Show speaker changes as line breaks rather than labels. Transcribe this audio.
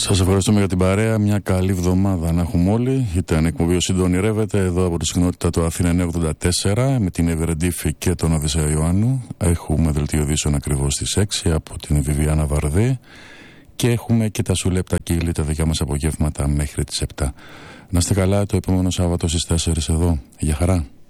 Σας ευχαριστούμε για την παρέα. Μια καλή εβδομάδα να έχουμε όλοι. Ήταν εκπομπή Ο Σύντο Ονειρεύεται εδώ από τη συχνότητα του Αθήνα 984 με την Ευερεντήφη και τον Οδυσσέα Ιωάννου. Έχουμε δελτίο ειδήσεων ακριβώς στις 6 από την Βιβιάνα Βαρδί και έχουμε και τα Σουλέπτα Κύλη, τα δικά μας απογεύματα μέχρι τις 7. Να είστε καλά, το επόμενο Σάββατο στις 4 εδώ. Γεια χαρά.